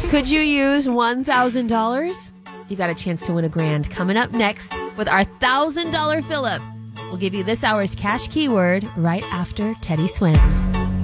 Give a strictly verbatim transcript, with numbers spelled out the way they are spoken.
Could you use one thousand dollars? You got a chance to win a grand coming up next with our one thousand dollars fill-up. We'll give you this hour's cash keyword right after Teddy Swims.